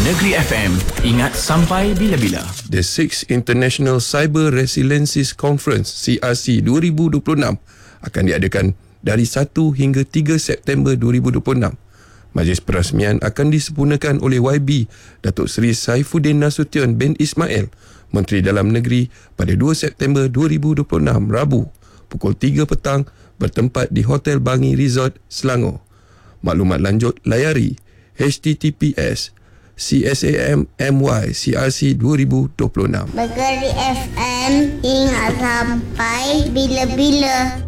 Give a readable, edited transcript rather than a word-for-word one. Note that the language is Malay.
Negeri FM, ingat sampai bila-bila. The 6th International Cyber Resiliencies Conference CRC 2026 akan diadakan dari 1 hingga 3 September 2026. Majlis perasmian akan disempurnakan oleh YB Datuk Seri Saifuddin Nasution bin Ismail, Menteri Dalam Negeri, pada 2 September 2026 Rabu pukul 3 petang bertempat di Hotel Bangi Resort, Selangor. Maklumat lanjut layari https://CSAMMY-CRC 2026. Negeri FM, ingat sampai bila-bila.